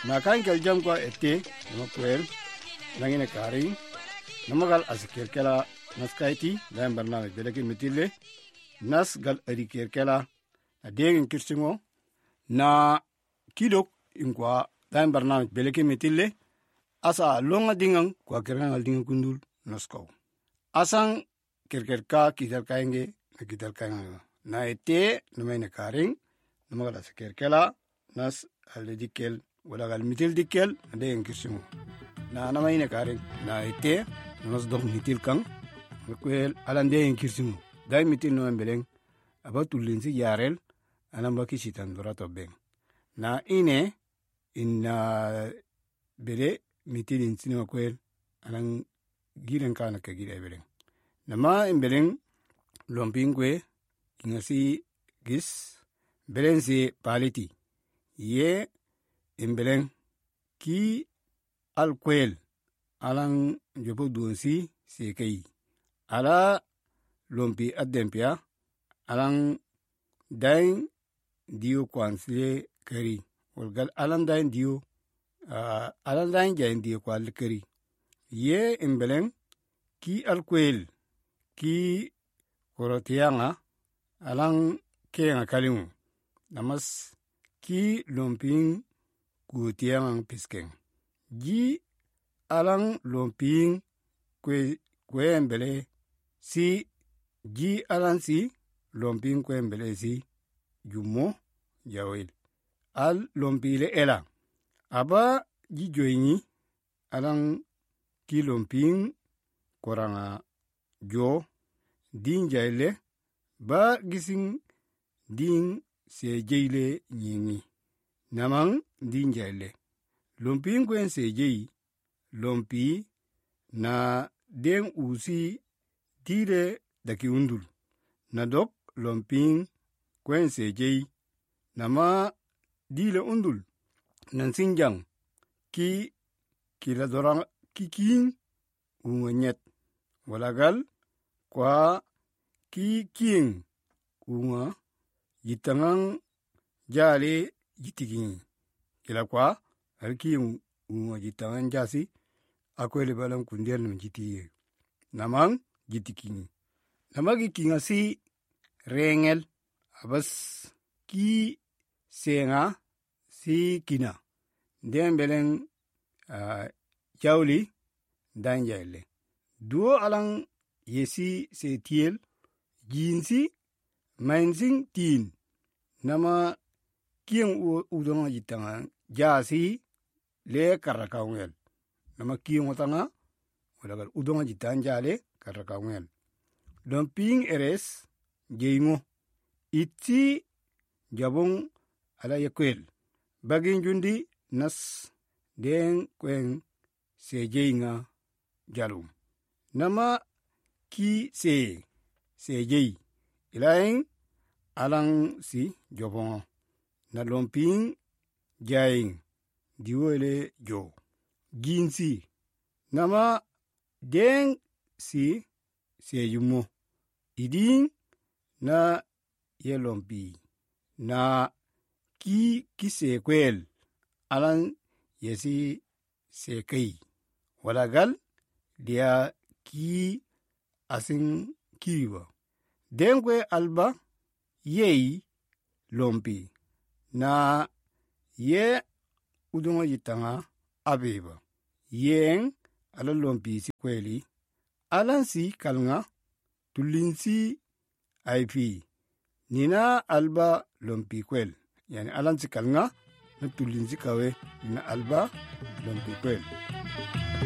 na kan kel jam kwa ete no kwel nangine kari namagal asikir kala naskaiti dan barnamij belaki mitille nas gal adikir kala adegen kirsingo na kidok inkwa dan barnamij belaki mitille asa longa dingang kwa kirangal dingang kundul nasko asang kirkerka kidal kainge na kidal kainga na ete numaine karing namagal asikir kala nas aledikel wala gal mitil dikel adegen kirsingo na namaine karing na ete nos dok mitil kang kwel alande en kirsingo dai mitil no beleng abatullensi yarel anamba kishitan dorato beng na ine inna bele mitil in sinema kwel alang giren kana ke gire beleng nama en beleng lompingwe ingasi gis belensi paliti ye en beleng ki alkwel alang jopo duonsi sekei ala lompi adempia alang dain dio kwansle kari walgal alang dain dio alang dain jain dio kwal kari ye embeleng ki alkwel ki korotianga alang kenga kalimu namas ki lomping kutiang piskeng ji alang lomping kwe embele si ji alang si lomping kwe embele si jumo jawil al lompile ela aba ji joini alang ki lomping koranga jo din jaile ba gising din se jeile nyingi namang din jaile lomping kwen se jei lompi na den usi dire daki undul na dok lomping kwen sejei nama dile undul nan sinjang ki kila dorang kiking ungonyet walagal kwa ki king unga yitangang jale yitiging kila kwa alking unga yitangang jasi akwele balang kundial nam jitiye namang jitikingi namagi kinga si rengel abas ki senga si kina den beleng jawli dan jaile duo alang yesi se tiel jinsi mainsing tin nama kieng udonga jitanga jasi le karakawel nama kieng otanga walagal udonga jitan jale karakawel lomping eres jeingo itsi jabong ala yakwel bagin jundi nas den kwen sejeinga jalum nama ki sejei ilaing alang si jobongo na lomping jaing diwele jo ginsi nama den si seyumo iding na yelompi na ki kisekwel alan yesi sekei walagal dia ki asin kiwa denkwe alba yei lompi na ye udonga yitanga abeba yeng ala lompi si kweli alan si kalnga tulinsi aipi nina alba lompi kwel yani alan si kalnga na tulinsi kawe nina alba lompi kwel